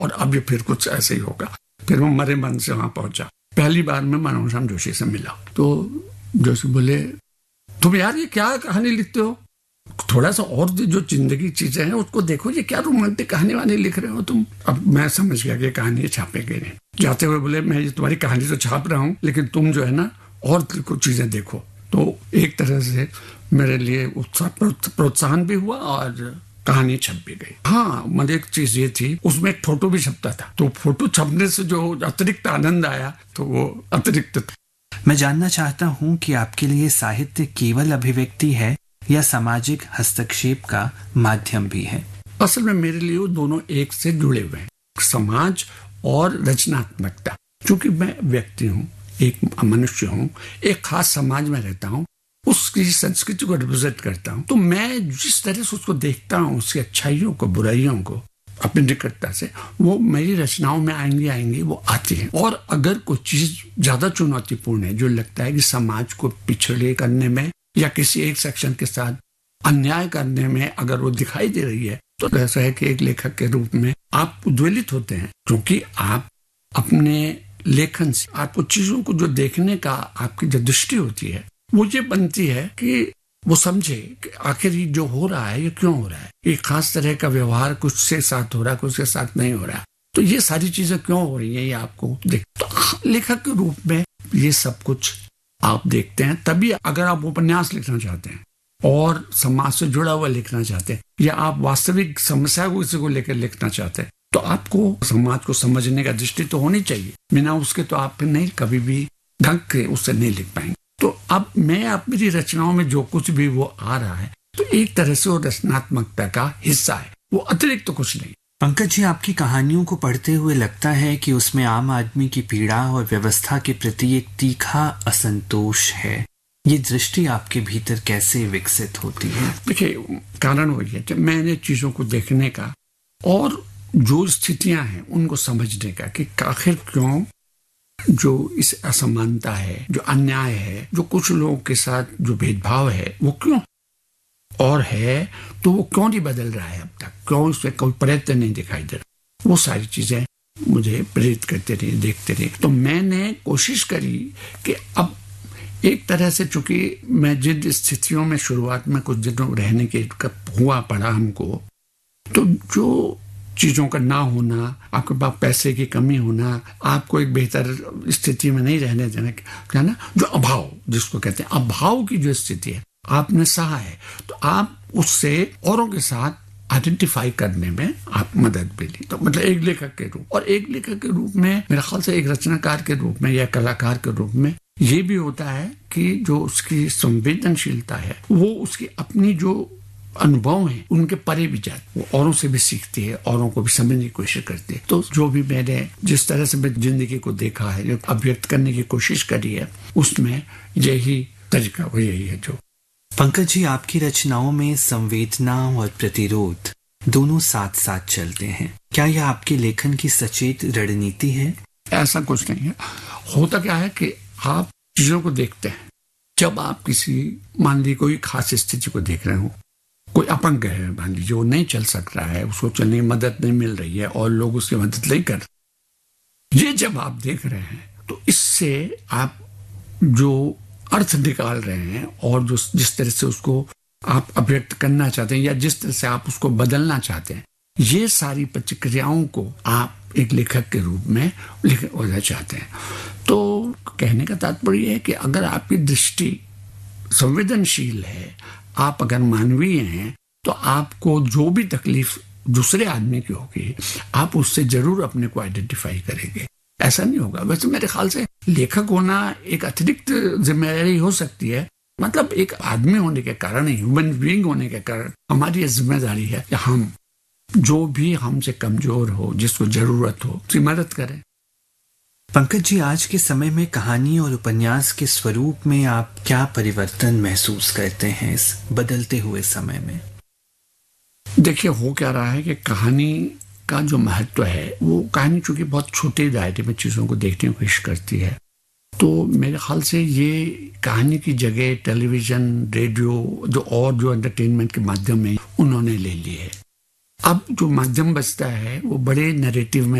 और अब ये फिर कुछ ऐसे ही होगा। फिर वो मरे मन से वहां पहुंचा। पहली बार मैं मनोहर जोशी से मिला तो जोशी बोले, तुम यार ये क्या कहानी लिखते हो, थोड़ा सा और जो जिंदगी चीजें हैं उसको देखो, ये क्या रोमांटिक कहानी वानी लिख रहे हो तुम। अब मैं समझ गया कि कहानी छापेंगे नहीं। जाते हुए बोले, मैं ये तुम्हारी कहानी तो छाप रहा हूँ, लेकिन तुम जो है ना और कुछ चीजें देखो। तो एक तरह से मेरे लिए उत्साह प्रोत्साहन भी हुआ और कहानी छप भी गई। हाँ, मतलब एक चीज ये थी, उसमें एक फोटो भी छपता था, तो फोटो छपने से जो अतिरिक्त आनंद आया तो वो अतिरिक्त था। मैं जानना चाहता हूँ कि आपके लिए साहित्य केवल अभिव्यक्ति है या सामाजिक हस्तक्षेप का माध्यम भी है? असल में मेरे लिए वो दोनों एक से जुड़े हुए हैं, समाज और रचनात्मकता। क्योंकि मैं व्यक्ति हूँ, एक मनुष्य हूँ, एक खास समाज में रहता हूँ, उसकी संस्कृति को रिप्रेजेंट करता हूँ, तो मैं जिस तरह से उसको देखता हूँ, उसकी अच्छाइयों को बुराइयों को अपनी निकटता से, वो मेरी रचनाओं में आएंगी वो आती है। और अगर कोई चीज ज्यादा चुनौतीपूर्ण है, जो लगता है कि समाज को पिछड़े करने में या किसी एक सेक्शन के साथ अन्याय करने में अगर वो दिखाई दे रही है, तो ऐसा है कि एक लेखक के रूप में आप उद्वेलित होते हैं, क्योंकि आप अपने लेखन से आपको चीजों को जो देखने का आपकी जो दृष्टि होती है वो ये बनती है कि वो समझे कि आखिर ये जो हो रहा है ये क्यों हो रहा है, एक खास तरह का व्यवहार कुछ से साथ हो रहा है, कुछ के साथ नहीं हो रहा है, तो ये सारी चीजें क्यों हो रही है ये आपको देख। तो लेखक के रूप में ये सब कुछ आप देखते हैं। तभी अगर आप उपन्यास लिखना चाहते हैं और समाज से जुड़ा हुआ लिखना चाहते हैं, या आप वास्तविक समस्या को किसी को लेकर लिखना चाहते हैं, तो आपको समाज को समझने का दृष्टि तो होनी चाहिए। बिना उसके तो आप नहीं कभी भी ढंग के उससे नहीं लिख पाएंगे। तो अब मैं अपनी रचनाओं में जो कुछ भी वो आ रहा है, तो एक तरह से वो रचनात्मकता का हिस्सा है, वो अतिरिक्त तो कुछ नहीं। पंकज जी, आपकी कहानियों को पढ़ते हुए लगता है कि उसमें आम आदमी की पीड़ा और व्यवस्था के प्रति एक तीखा असंतोष है। ये दृष्टि आपके भीतर कैसे विकसित होती है? देखिए, कारण वही है कि मैंने चीजों को देखने का और जो स्थितियां हैं उनको समझने का कि आखिर क्यों जो इस असमानता है, जो अन्याय है, जो कुछ लोगों के साथ जो भेदभाव है वो क्यों और है, तो वो क्यों नहीं बदल रहा है अब तक, क्यों उसमें कोई प्रयत्न नहीं दिखाई दे रहा। वो सारी चीजें मुझे प्रेरित करते रहे, देखते रहे। तो मैंने कोशिश करी कि अब एक तरह से, चूंकि मैं जिन स्थितियों में शुरुआत में कुछ दिनों रहने के हुआ पड़ा हमको, तो जो चीजों का ना होना, आपके पास पैसे की कमी होना, आपको एक बेहतर स्थिति में नहीं रहने देने का ना, जो अभाव जिसको कहते हैं, अभाव की जो स्थिति है आपने सहा है, तो आप उससे औरों के साथ आइडेंटिफाई करने में आप मदद मिली। तो मतलब एक लेखक के रूप, और एक लेखक के रूप में मेरे ख्याल से एक रचनाकार के रूप में या कलाकार के रूप में ये भी होता है कि जो उसकी संवेदनशीलता है वो उसकी अपनी जो अनुभव है उनके परे भी जाती, वो औरों से भी सीखती है, औरों को भी समझने की कोशिश करती है। तो जो भी मैंने जिस तरह से मैं जिंदगी को देखा है, जो अभिव्यक्त करने की कोशिश करी है, उसमें यही तरीका वो यही है। जो पंकज जी, आपकी रचनाओं में संवेदना और प्रतिरोध दोनों साथ साथ चलते हैं। क्या यह आपके लेखन की सचेत रणनीति है? ऐसा कुछ नहीं है। होता क्या है कि आप चीजों को देखते हैं। जब आप किसी, मान लीजिए कोई खास स्थिति को देख रहे हो, कोई अपंग है, मान लीजिए वो नहीं चल सक रहा है, उसको चलने की मदद नहीं मिल रही है और लोग उसकी मदद नहीं कर रहे, ये जब आप देख रहे हैं तो इससे आप जो अर्थ निकाल रहे हैं और जो जिस तरह से उसको आप अभिव्यक्त करना चाहते हैं या जिस तरह से आप उसको बदलना चाहते हैं, ये सारी प्रतिक्रियाओं को आप एक लेखक के रूप में लिखना चाहते हैं। तो कहने का तात्पर्य है कि अगर आपकी दृष्टि संवेदनशील है, आप अगर मानवीय हैं, तो आपको जो भी तकलीफ दूसरे आदमी की होगी आप उससे जरूर अपने को आइडेंटिफाई करेंगे। ऐसा नहीं होगा। वैसे मेरे ख्याल से लेखक होना एक अतिरिक्त जिम्मेदारी हो सकती है, मतलब एक आदमी होने के कारण, ह्यूमन बीइंग होने के कारण हमारी जिम्मेदारी है कि हम जो भी हमसे कमजोर हो, जिसको जरूरत हो, उसकी मदद करें। पंकज जी, आज के समय में कहानी और उपन्यास के स्वरूप में आप क्या परिवर्तन महसूस करते हैं इस बदलते हुए समय में? देखिए, हो क्या रहा है कि कहानी का जो महत्व है, वो कहानी चूंकि बहुत छोटे दायरे में चीजों को देखने की कोशिश करती है, तो मेरे ख्याल से ये कहानी की जगह टेलीविजन, रेडियो, जो एंटरटेनमेंट के माध्यम में उन्होंने ले ली है। अब जो माध्यम बचता है वो बड़े नैरेटिव में